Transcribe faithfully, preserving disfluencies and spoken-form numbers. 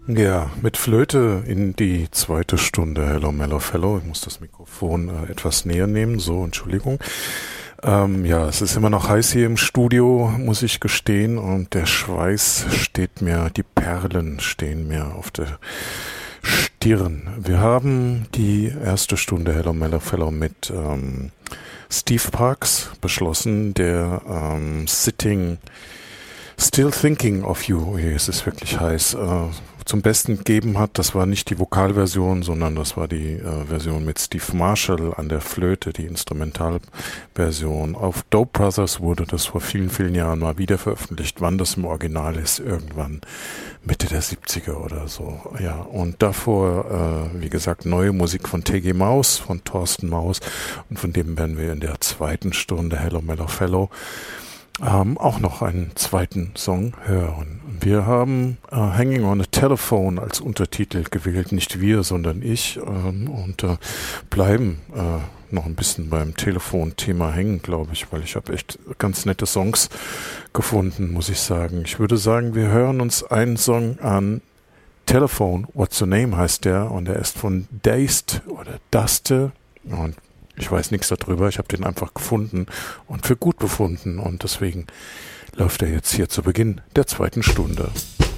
Ja, mit Flöte in die zweite Stunde Hello Mellow Fellow. Ich muss das Mikrofon äh, etwas näher nehmen, so, Entschuldigung. Ähm, ja, es ist immer noch heiß hier im Studio, muss ich gestehen, und der Schweiß steht mir, die Perlen stehen mir auf der Stirn. Wir haben die erste Stunde Hello Mellow Fellow mit ähm, Steve Parks beschlossen, der ähm, Sitting Still Thinking of You, okay, es ist wirklich heiß, äh, zum Besten gegeben hat. Das war nicht die Vokalversion, sondern das war die äh, Version mit Steve Marshall an der Flöte, die Instrumentalversion. Auf Dope Brothers wurde das vor vielen, vielen Jahren mal wieder veröffentlicht. Wann das im Original ist, irgendwann Mitte der siebziger oder so. Ja, und davor, äh, wie gesagt, neue Musik von T G Maus, von Thorsten Maus, und von dem werden wir in der zweiten Stunde Hello Mellow Fellow Ähm, auch noch einen zweiten Song hören. Wir haben äh, Hanging on a Telephone als Untertitel gewählt, nicht wir, sondern ich, ähm, und äh, bleiben äh, noch ein bisschen beim Telefonthema hängen, glaube ich, weil ich habe echt ganz nette Songs gefunden, muss ich sagen. Ich würde sagen, wir hören uns einen Song an. Telephone, What's Your Name heißt der, und er ist von Dazed oder Duste, und ich weiß nichts darüber, ich habe den einfach gefunden und für gut befunden, und deswegen läuft er jetzt hier zu Beginn der zweiten Stunde.